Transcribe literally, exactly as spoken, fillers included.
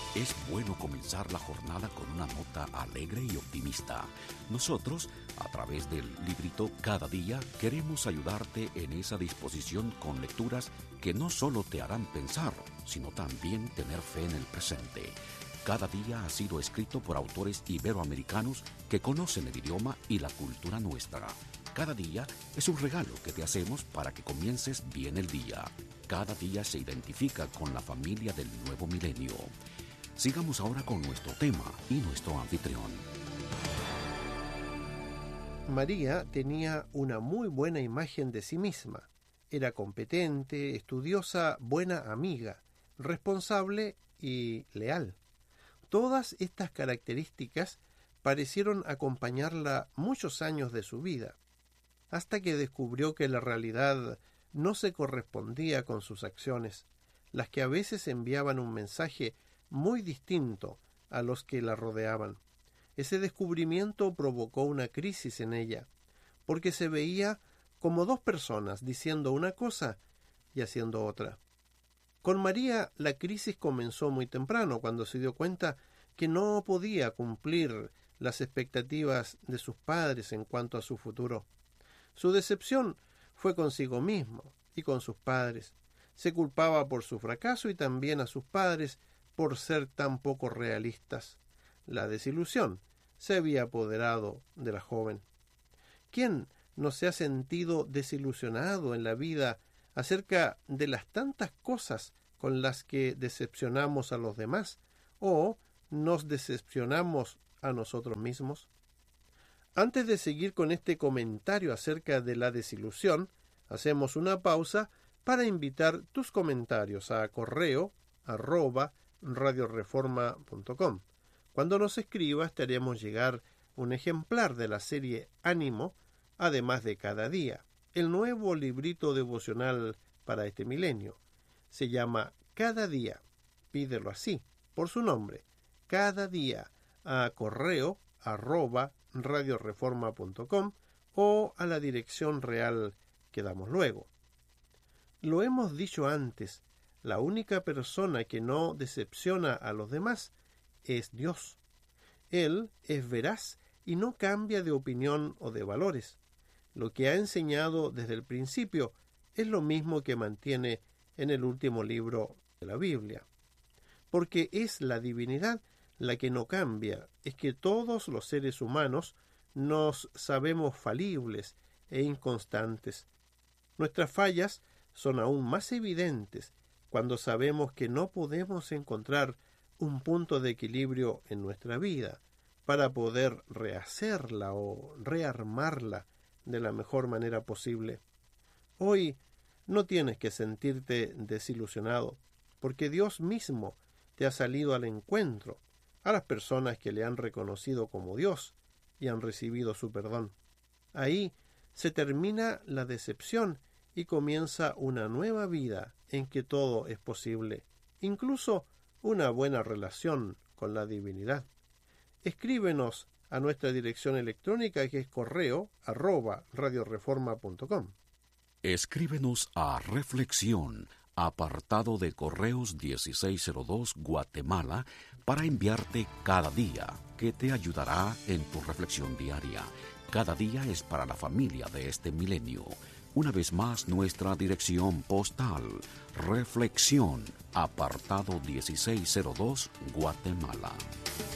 Es bueno comenzar la jornada con una nota alegre y optimista. Nosotros, a través del librito Cada Día, queremos ayudarte en esa disposición con lecturas que no solo te harán pensar, sino también tener fe en el presente. Cada día ha sido escrito por autores iberoamericanos que conocen el idioma y la cultura nuestra. Cada día es un regalo que te hacemos para que comiences bien el día. Cada día se identifica con la familia del nuevo milenio. Sigamos ahora con nuestro tema y nuestro anfitrión. María tenía una muy buena imagen de sí misma. Era competente, estudiosa, buena amiga, responsable y leal. Todas estas características parecieron acompañarla muchos años de su vida, hasta que descubrió que la realidad no se correspondía con sus acciones, las que a veces enviaban un mensaje muy distinto a los que la rodeaban. Ese descubrimiento provocó una crisis en ella, porque se veía como dos personas diciendo una cosa y haciendo otra. Con María la crisis comenzó muy temprano, cuando se dio cuenta que no podía cumplir las expectativas de sus padres en cuanto a su futuro. Su decepción fue consigo mismo y con sus padres. Se culpaba por su fracaso y también a sus padres por ser tan poco realistas. La desilusión se había apoderado de la joven. ¿Quién no se ha sentido desilusionado en la vida acerca de las tantas cosas con las que decepcionamos a los demás o nos decepcionamos a nosotros mismos? Antes de seguir con este comentario acerca de la desilusión, hacemos una pausa para invitar tus comentarios a correo arroba radioreforma punto com. Cuando nos escribas te haremos llegar un ejemplar de la serie Ánimo, además de Cada Día, el nuevo librito devocional para este milenio. Se llama Cada Día. Pídelo así, por su nombre, Cada Día, a correo arroba radioreforma punto com o a la dirección real que damos luego. Lo hemos dicho antes, la única persona que no decepciona a los demás es Dios. Él es veraz y no cambia de opinión o de valores. Lo que ha enseñado desde el principio es lo mismo que mantiene en el último libro de la Biblia. Porque es la divinidad la que no cambia, es que todos los seres humanos nos sabemos falibles e inconstantes. Nuestras fallas son aún más evidentes cuando sabemos que no podemos encontrar un punto de equilibrio en nuestra vida para poder rehacerla o rearmarla de la mejor manera posible. Hoy no tienes que sentirte desilusionado, porque Dios mismo te ha salido al encuentro a las personas que le han reconocido como Dios y han recibido su perdón. Ahí se termina la decepción y comienza una nueva vida en que todo es posible, incluso una buena relación con la divinidad. Escríbenos a nuestra dirección electrónica, que es correo arroba radioreforma punto com. Escríbenos a Reflexión, apartado de Correos dieciséis cero dos, Guatemala, para enviarte Cada Día, que te ayudará en tu reflexión diaria. Cada día es para la familia de este milenio. Una vez más, nuestra dirección postal: Reflexión, apartado dieciséis cero dos, Guatemala.